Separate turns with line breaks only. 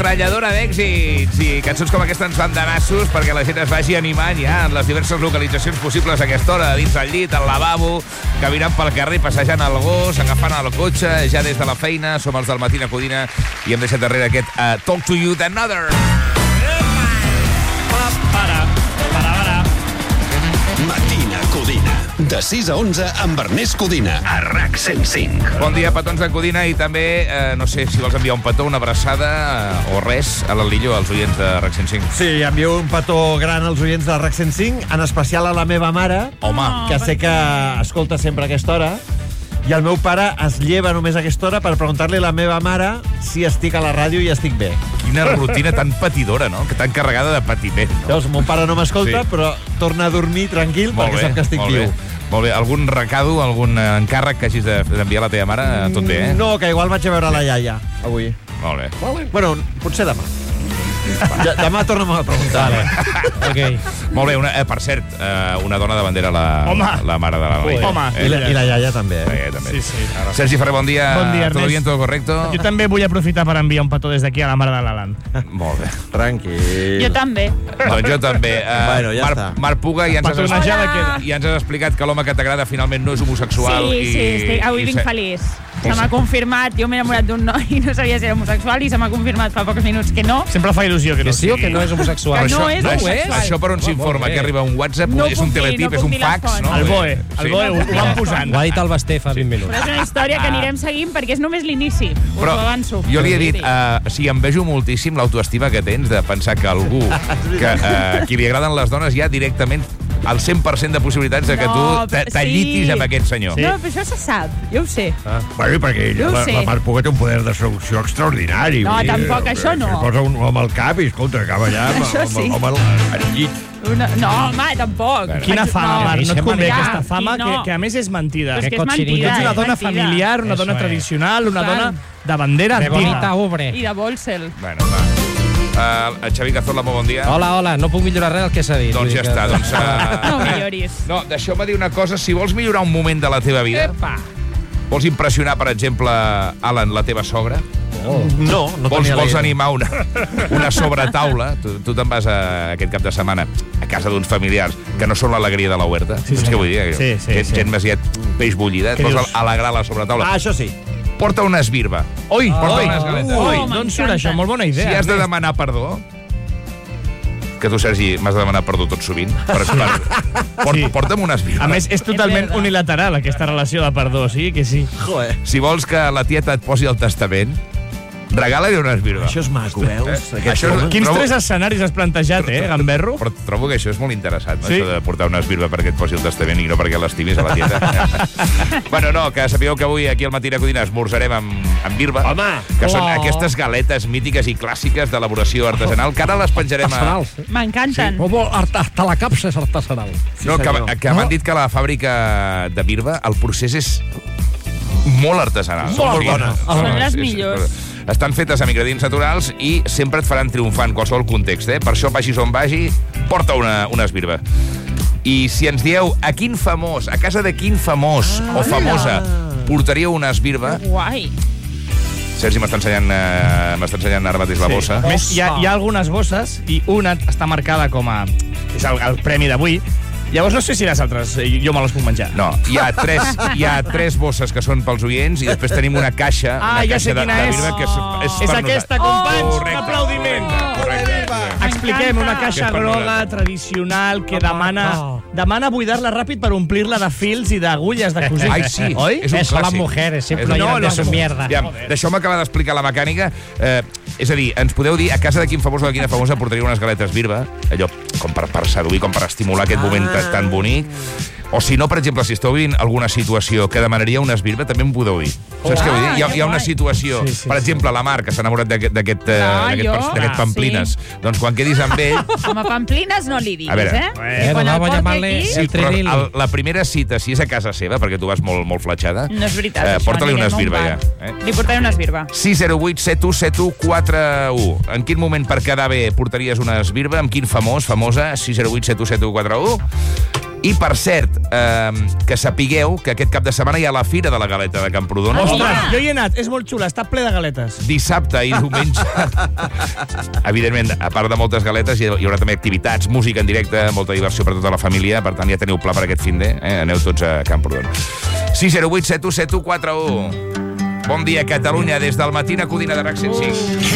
metralladora d'èxits i cançons com aquesta ens fan de nassos perquè la gent es vagi animant ja en les diverses localitzacions possibles a aquesta hora, dins del llit, al lavabo, caminant pel carrer, passejant el gos, agafant el cotxe, ja des de la feina. Som els del Matina Codina i hem deixat darrere aquest Talk to You d'Another.
Matina Codina. De 6 a 11 amb Ernest Codina. A RAC 105.
Bon dia, petons de Codina, i també, no sé si vols enviar un petó, una abraçada o res a l'Alillo, als oients de RAC 105.
Sí, envio un petó gran als oients de RAC 105, en especial a la meva mare, que sé que escolta sempre a aquesta hora, i el meu pare es lleva només a aquesta hora per preguntar-li a la meva mare si estic a la ràdio i estic bé.
Quina rutina tan patidora, no? Tan carregada de patiment, no?
Llavors, mon pare no m'escolta, sí, però torna a dormir tranquil perquè sap que estic viu.
Molt bé. Algun recado, algun encàrrec que hagis d'enviar a la teva mare? Tot bé, eh?
No, que igual vaig a veure la iaia avui.
Molt bé.
Bueno, potser demà. Demà torna'm a preguntar.
Okay.
Molt bé, per cert, una dona de bandera la mare de la noia.
Home.
I la iaia també.
Sí. Sergi Ferrer, bon dia.
Bon dia, Ernest.
¿Todo bien, todo correcto?
Jo també vull aprofitar per enviar un petó des d'aquí a la mare de l'Alan.
Molt bé.
Tranquil.
Jo també.
Doncs jo també.
Bueno, ja està.
Marc Puga, ja ens has explicat que l'home que t'agrada finalment no és homosexual.
Sí, avui vinc feliç. Se m'ha confirmat, jo m'he enamorat d'un noi i no sabia si era homosexual i se m'ha confirmat fa pocs minuts que no.
Sempre fa il·lusió que no
sí o que no és homosexual.
Que no és homosexual.
Això per on s'informa? Que arriba un WhatsApp, és un teletip, és un fax?
El BOE, ho van posant.
Ho ha dit el Basté fa 20 minuts.
Però és una història que anirem seguint perquè és només l'inici. Us ho avanço.
Jo li he dit, em vejo moltíssim l'autoestima que tens de pensar que algú que qui li agraden les dones ja directament el 100% de possibilitats de que tu t'allitis amb aquest senyor.
No, però això se sap, jo ho sé.
Bueno, perquè la Marc Puga té un poder de seducció extraordinari.
No, tampoc, això no.
Se posa un home al cap i, escolta, acaba allà amb el llit.
No, home, tampoc.
Quina fama, Marc, no et convé aquesta fama, que a més és mentida.
És que és mentida.
Tu ets una dona familiar, una dona tradicional, una dona de bandera antiga.
I de Bolsel.
Bueno, va. Xavi Cazorla, molt bon dia.
Hola, no puc millorar res del que s'ha dit.
Doncs ja està.
No milloris.
No, deixeu-me dir una cosa. Si vols millorar un moment de la teva vida, vols impressionar, per exemple, Alan, la teva sogra?
No
vols animar una sobretaula? Tu te'n vas aquest cap de setmana a casa d'uns familiars que no són l'alegria de la huerta.
Sí,
què vull dir?
Sí.
Gent més peix bullida. Et vols alegrar la sobretaula.
Això sí.
Porta una esbirba. Porta unes galetes.
D'on surt això? Molt bona idea.
Si has de demanar perdó, que tu, Sergi, m'has de demanar perdó tot sovint, porta'm una esbirba.
A més, és totalment unilateral, aquesta relació de perdó, sí que sí.
Si vols que la tieta et posi el testament, regala-li una esbirba.
Això és maco, veus?
Quins 3 escenaris has plantejat, Gamberro?
Però trobo que això és molt interessant, no? Això de portar una esbirba perquè et posi el testament i no perquè l'estimis a la tieta. Bueno, no, que sapigueu que avui aquí al Matina Codina esmorzarem amb birba, que són aquestes galetes mítiques i clàssiques d'elaboració artesanal, que ara les penjarem a...
M'encanten.
Hasta la capsa és artesanal.
No, que m'han dit que la fàbrica de birba, el procés és molt artesanal.
Molt bona.
Són les millors.
Estan fetes amb ingredients naturals i sempre et faran triomfar en qualsevol context. Per això, vagis on vagi, porta una esbirba. I si ens dieu a casa de quin famós o famosa portaríeu una esbirba...
Guai.
Sergi m'està ensenyant ara mateix la bossa.
A més, hi ha algunes bosses i una està marcada com a... És el premi d'avui. Llavors no sé si les altres jo me les puc menjar.
No, hi ha 3 bosses que són pels oients i després tenim una caixa,
ja sé quina és. És aquesta, companys, un aplaudiment. Expliquem, una caixa groga tradicional que demana buidar-la ràpid per omplir-la de fils i d'agulles de cosir.
Ai, sí,
oi?
és un clàssic.
Son las mujeres, siempre llevan de su mierda.
Deixeu-me acabar d'explicar la mecànica. És a dir, ens podeu dir a casa de quin famós o de quina famosa portaria unes galetes birba, allò com per seduir, com per estimular aquest moment tan bonic. O si no, per exemple, si esteu vivint alguna situació que demanaria una esbirba, també em podeu dir. Saps què vull dir? Hi ha una situació, per exemple, la Mar, que s'ha enamorat d'aquest Pamplines. Doncs quan quedis amb ell...
Home, Pamplines no li diguis,
Quan el porti aquí...
La primera cita, si és a casa seva, perquè tu vas molt fletxada...
No és veritat, això.
Porta-li una esbirba, ja.
Li portaré una esbirba.
608 7171 41. En quin moment per quedar bé portaries una esbirba? Amb quin famosa? 608 717141. I, per cert, que sapigueu que aquest cap de setmana hi ha la Fira de la Galeta de Camprodon.
Ostres, jo hi he anat, és molt xula, està ple de galetes.
Dissabte i diumenge. Evidentment, a part de moltes galetes, hi haurà també activitats, música en directe, molta diversió per tota la família. Per tant, ja teniu pla per aquest finde. Aneu tots a Camprodon. 608 717141. Bon dia, Catalunya, des del Matina Codina de RAC 105.